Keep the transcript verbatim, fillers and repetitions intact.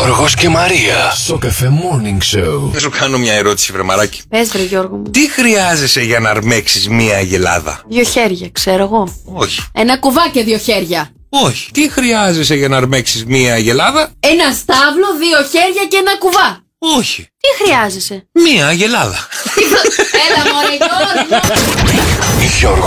Γιώργος και Μαρία. Σοκαφέ Morning Show. Θα σου κάνω μια ερώτηση, βρεμαράκι. Πες βρε Γιώργο μου. Τι χρειάζεσαι για να αρμέξεις μια αγελάδα? Δύο χέρια, ξέρω εγώ. Όχι. Ένα κουβά και δύο χέρια. Όχι. Τι χρειάζεσαι για να αρμέξεις μια αγελάδα? Ένα στάβλο, δύο χέρια και ένα κουβά. Όχι. Τι χρειάζεσαι? Μια αγελάδα. Έλα μωρέ Γιώργο. Γιώργος